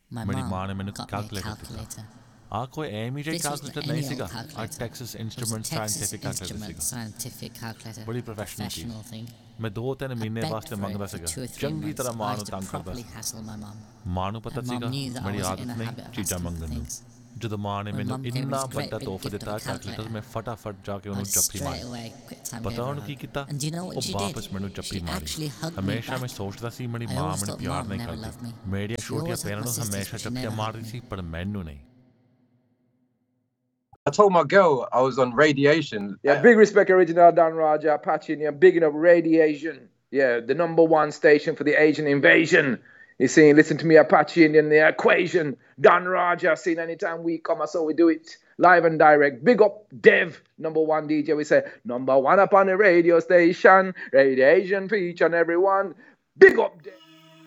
ਮੇਰੀ ਮਾਂ ਨੇ ਮੈਨੂੰ ਕੈਲਕੂਲੇਟਰ ਦਿੱਤਾ ਆ ਕੋਈ ਐਮ ਹੀ ਕੈਲਕੂਲੇਟਰ ਨਹੀਂ ਸੀਗਾ ਆ ਟੈਕਸਸ ਇੰਸਟਰੂਮੈਂਟ ਸਾਇੰਟਿਫਿਕ ਕੈਲਕੂਲੇਟਰ ਬੜੀ ਪ੍ਰੋਫੈਸ਼ਨਲ ਸੀ ਮੈਂ 2-3 ਮਹੀਨੇ ਵਾਸਤੇ ਮੰਗਦਾ ਸੀਗਾ ਚੰਗੀ ਤਰ੍ਹਾਂ ਮਾਂ ਨੂੰ ਤੰਗ ਕਰਦਾ ਸੀ ਮਾਂ ਨੂੰ ਪਤਾ ਸੀਗਾ ਮੇਰੀ ਆਦਤ ਨਹੀਂ ਚੀਜ਼ਾਂ ਮੰਗਣ ਨੂੰ ਜਦੋਂ ਮਾਂ ਨੇ ਮੈਨੂੰ ਇੰਨਾ ਵੱਡਾ ਤੋਹਫਾ ਦਿੱਤਾ ਕੈਲਕੂਲੇਟਰ ਮੈਂ ਫਟਾਫਟ ਜਾ ਕੇ ਉਹਨੂੰ ਜੱਫੀ ਮਾਰੀ ਪਤਾ ਉਹਨੂੰ ਕੀ ਕੀਤਾ ਉਹ ਵਾਪਸ ਮੈਨੂੰ ਜੱਫੀ ਮਾਰੀ ਹਮੇਸ਼ਾ ਮੈਂ ਸੋਚਦਾ ਸੀ ਮੇਰੀ ਮਾਂ ਮੈਨੂੰ ਪਿਆਰ ਨਹੀਂ ਕਰਦੀ ਮੇਰੀਆਂ ਛੋਟੀਆਂ ਭੈਣਾਂ ਨੂੰ ਹਮੇਸ਼ਾ ਜੱਫੀਆਂ ਮਾਰਦੀ ਸੀ ਪਰ ਮੈਨੂੰ ਨਹੀਂ I told my girl I was on Radiation. Yeah, big respect original Don Raja, Apache, and bigging up Radiation. Yeah, the #1 station for the Asian invasion. You see, listen to me, Apache Indian, the equation. Don Raja, seen anytime we come, so we do it live and direct. Big up Dev, #1 DJ. We say, #1 up on the radio station. Radiation for each and everyone. Big up Dev.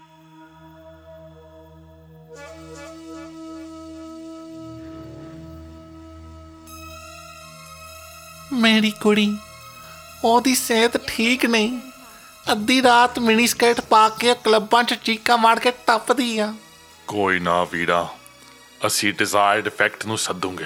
ਮੇਰੀ ਕੁੜੀ ਉਹਦੀ ਸਿਹਤ ਠੀਕ ਨਹੀਂ ਅੱਧੀ ਰਾਤ mini skirt ਪਾ ਕੇ ਕਲੱਬਾਂ 'ਚ ਚੀਕਾਂ ਮਾਰ ਕੇ ਟੱਪਦੀ ਆ ਕੋਈ ਨਾ ਵੀਰਾ ਅਸੀਂ ਡਿਜ਼ਾਇਰਡ ਇਫੈਕਟ ਨੂੰ ਸੱਦੂਗੇ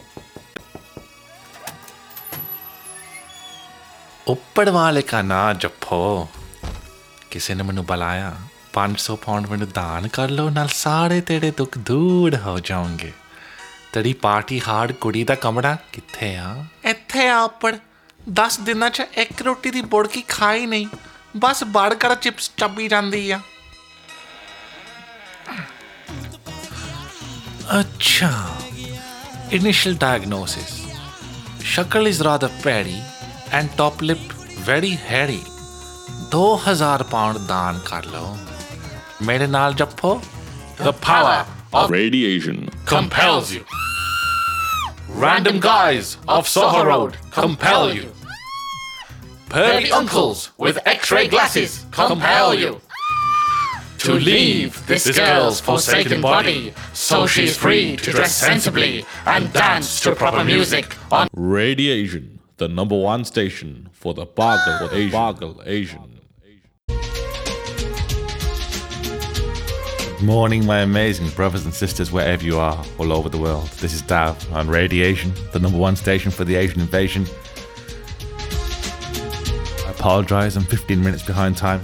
ਉੱਪਰ ਵਾਲੇ ਕਾ ਨਾ ਜੱਫੋ ਕਿਸੇ ਨੇ ਮੈਨੂੰ ਬੁਲਾਇਆ 500 ਪਾਉਂਡ ਮੈਨੂੰ ਦਾਨ ਕਰ ਲਓ ਨਾਲ ਸਾਰੇ ਤੇਰੇ ਦੁੱਖ ਦੂਰ ਹੋ ਜਾਣਗੇ ਤੇਰੀ ਪਾਰਟੀ ਹਾਰਡ ਕੁੜੀ ਦਾ ਕਮਰਾ ਕਿੱਥੇ ਆ ਇੱਥੇ ਆ ਉੱਪਰ 10 ਦਿਨਾਂ 'ਚ ਇੱਕ ਰੋਟੀ ਦੀ ਬੁੜਕੀ ਖਾਈ ਨਹੀਂ ਬਸ ਬਰਗਰ ਚਿਪਸ ਚੱਬੀ ਜਾਂਦੀ ਆ ਅੱਛਾ ਇਨੀਸ਼ੀਅਲ ਡਾਇਗਨੋਸਿਸ ਸ਼ਕਲ ਇਜ਼ ਰਾਦਰ ਪੈਰੀ and top lip very Harry 2000 pound ਦਾਨ ਕਰ ਲਓ ਮੇਰੇ ਨਾਲ ਜੱਫੋ The power of radiation compels you. Random guys of Soho Road compel you. Pervy uncles with X-ray glasses compel you. To leave this girl's forsaken body so she's free to dress sensibly and dance to proper music on Radiation, the #1 station for the Bagel Asian. Morning, my amazing brothers and sisters, wherever you are, all over the world. This is Dav on Radiation, the #1 station for the Asian invasion. I apologise, I'm 15 minutes behind time.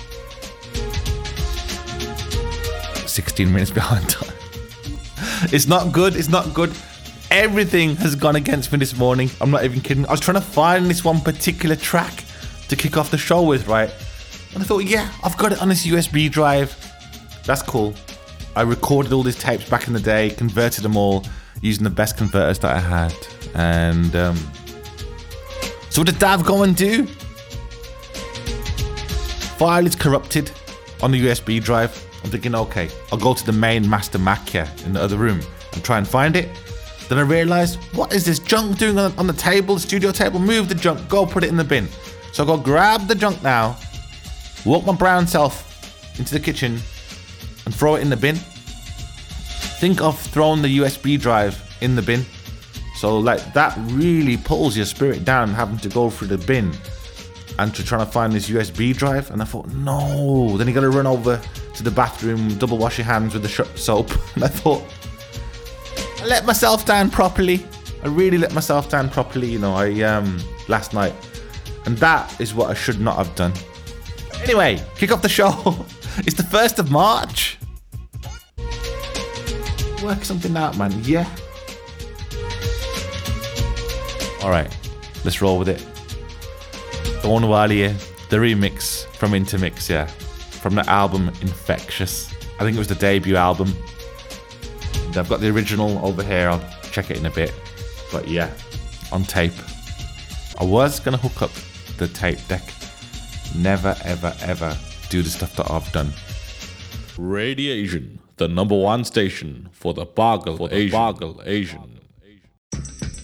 16 minutes behind time. It's not good. Everything has gone against me this morning. I'm not even kidding. I was trying to find this one particular track to kick off the show with, right? And I thought, yeah, I've got it on this USB drive. That's cool. I recorded all these tapes back in the day, converted them all using the best converters that I had. And so what did Dav go and do? File is corrupted on the USB drive. I'm thinking, okay, I'll go to the main master Mac here in the other room and try and find it. Then I realised, what is this junk doing on the table, the studio table? Move the junk, go put it in the bin. So I go grab the junk now, walk my brown self into the kitchen and throw it in the bin. Think of throwing the USB drive in the bin. So like that really pulls your spirit down, having to go through the bin and to trying to find this USB drive. And I thought, no. Then you got to run over to the bathroom, double wash your hands with the soap. And I thought, I let myself down properly. I really let myself down properly, you know, last night. And that is what I should not have done. Anyway, kick off the show. It's the 1st of March. Work something out, man. Yeah. Alright, let's roll with it. Dawn Walier, the remix from Intermix, yeah. From the album Infectious. I think it was the debut album. And I've got the original over here. I'll check it in a bit. But yeah, on tape. I was going to hook up the tape deck. Never, ever, ever do the stuff that I've done. Radiation, the #1 station for the Bagel Asian.